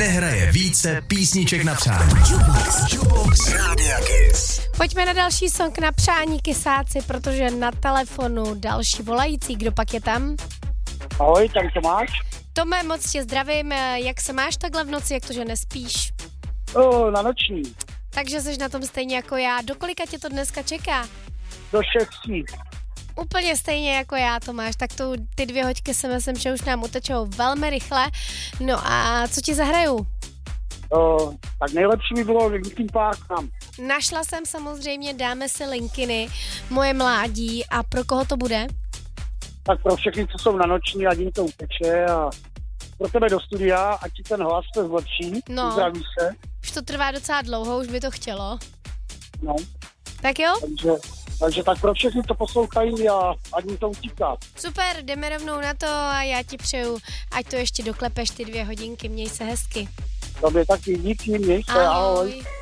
nehraje více písniček na přání. Jukebox Rádia Kiss. Pojďme na další song na přání, kysáci, protože na telefonu další volající. Kdo pak je tam? Ahoj, tam Tomáš. Tome, moc tě zdravím. Jak se máš takhle v noci, jak to, že nespíš? Na noční. Takže jsi na tom stejně jako já. Do kolika tě to dneska čeká? Do 6. Úplně stejně jako já, Tomáš. Tak ty 2 hoďky si myslím, že už nám utečou velmi rychle. No a co ti zahraju? Tak nejlepší by bylo Linkin Park tam. Našla jsem samozřejmě, dáme si Linkiny, moje mládí. A pro koho to bude? Tak pro všechny, co jsou na noční, ať jim to uteče a pro tebe do studia, ať ti ten hlas se zlepší. No. Uzdraví se. Už to trvá docela dlouho, už by to chtělo. No. Tak jo? Takže tak pro všechny to poslouchají a ať jim to utíká. Super, jdeme rovnou na to a já ti přeju, ať to ještě doklepeš ty 2 hodinky, měj se hezky. Tobě taky díky, měj se, ahoj.